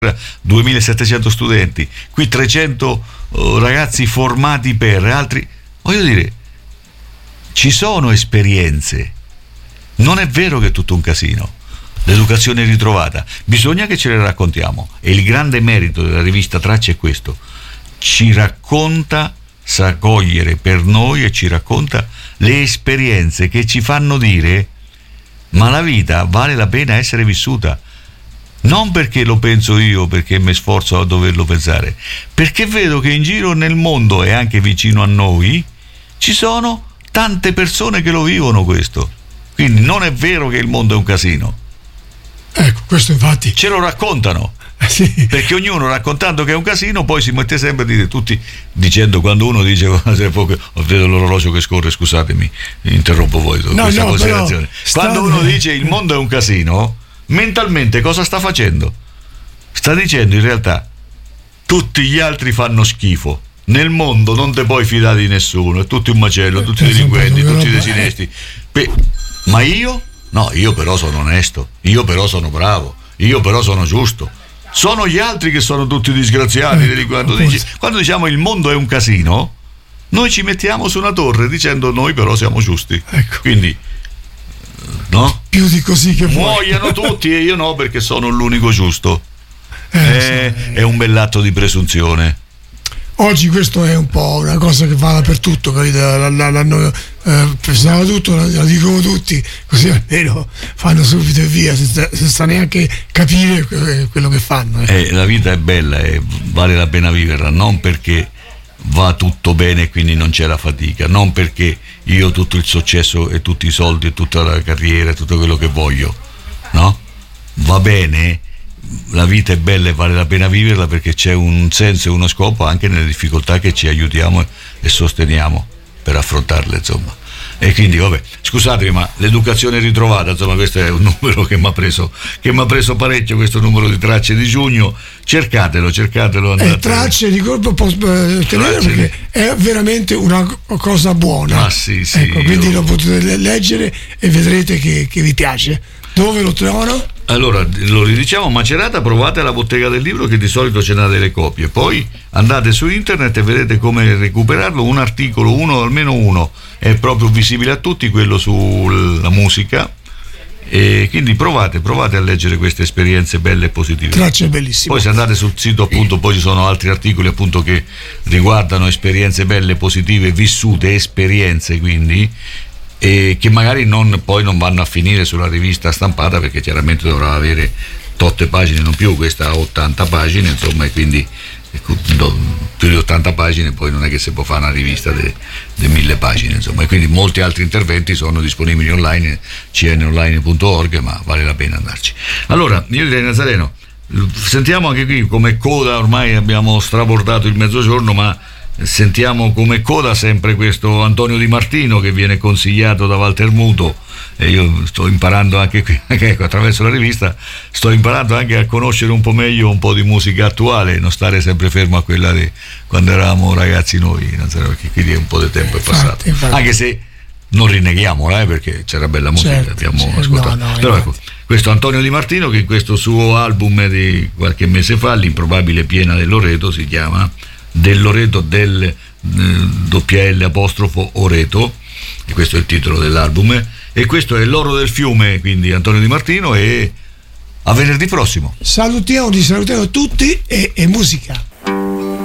2700 studenti, qui 300 ragazzi formati per altri. Voglio dire, ci sono esperienze, non è vero che è tutto un casino. L'educazione ritrovata bisogna che ce le raccontiamo, e il grande merito della rivista Tracce è questo: ci racconta, sa cogliere per noi e ci racconta le esperienze che ci fanno dire ma la vita vale la pena essere vissuta. Non perché lo penso io, perché mi sforzo a doverlo pensare, perché vedo che in giro nel mondo e anche vicino a noi ci sono tante persone che lo vivono questo. Quindi non è vero che il mondo è un casino. Ecco, questo infatti ce lo raccontano. Sì. Perché ognuno, raccontando che è un casino, poi si mette sempre a dire, tutti dicendo, quando uno dice vedo l'orologio che scorre, scusatemi, interrompo voi questa considerazione. Quando uno dice il mondo è un casino, mentalmente cosa sta facendo? Sta dicendo in realtà tutti gli altri fanno schifo, nel mondo non te puoi fidare di nessuno, è tutto un macello, tutti delinquenti, tutti disinesti. Ma io? No, io però sono onesto, io però sono bravo, io però sono giusto. Sono gli altri che sono tutti disgraziati. Quando diciamo il mondo è un casino, noi ci mettiamo su una torre dicendo noi però siamo giusti. Ecco. Quindi no? Più di così che muoiano tutti e io no, perché sono l'unico giusto. È un bell'atto di presunzione. Oggi questo è un po' una cosa che va dappertutto, capito? Pensavo tutto, la dicono tutti, così almeno fanno subito e via, senza neanche capire quello che fanno. La vita è bella e vale la pena viverla, non perché va tutto bene e quindi non c'è la fatica, non perché io ho tutto il successo e tutti i soldi e tutta la carriera e tutto quello che voglio, no? Va bene, la vita è bella e vale la pena viverla perché c'è un senso e uno scopo anche nelle difficoltà che ci aiutiamo e sosteniamo per affrontarle, insomma. E quindi vabbè, scusatemi, ma l'educazione ritrovata, insomma, questo è un numero che mi ha preso parecchio, questo numero di Tracce di giugno. Cercatelo, andate. Tracce di colpo tenere, perché è veramente una cosa buona. Sì, ecco, quindi lo potete leggere e vedrete che vi piace. Dove lo trovano? Allora, lo ridiciamo, Macerata, provate alla Bottega del Libro, che di solito ce n'ha delle copie, poi andate su internet e vedete come recuperarlo, un articolo, almeno uno, è proprio visibile a tutti, quello sulla musica, e quindi provate a leggere queste esperienze belle e positive. Tracce bellissime. Poi se andate sul sito, appunto, poi ci sono altri articoli, appunto, che riguardano esperienze belle, positive, vissute, esperienze, quindi, e che magari poi non vanno a finire sulla rivista stampata, perché chiaramente dovrà avere 8 pagine, non più, questa ha 80 pagine, insomma, e quindi più di 80 pagine poi non è che si può fare una rivista di 1000 pagine, insomma, e quindi molti altri interventi sono disponibili online, cnonline.org, ma vale la pena andarci. Allora, io direi, Nazareno, sentiamo anche qui come coda, ormai abbiamo strabordato il mezzogiorno, ma sentiamo come coda sempre questo Antonio Di Martino, che viene consigliato da Walter Muto, e io sto imparando anche qui, ecco, attraverso la rivista sto imparando anche a conoscere un po' meglio un po' di musica attuale, non stare sempre fermo a quella di quando eravamo ragazzi noi, perché quindi un po' di tempo è passato, anche se non rinneghiamola, perché c'era bella musica, abbiamo ascoltato. Però ecco, questo Antonio Di Martino, che in questo suo album di qualche mese fa, L'improbabile piena del Loreto, si chiama Del Loreto, del WL apostrofo Oreto, e questo è il titolo dell'album, e questo è L'oro del fiume, quindi Antonio Di Martino, e a venerdì prossimo. Salutiamo tutti e musica.